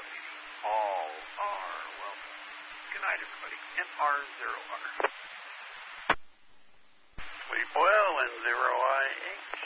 All are welcome. Good night, everybody. MR0R. Sleep well in 0I8.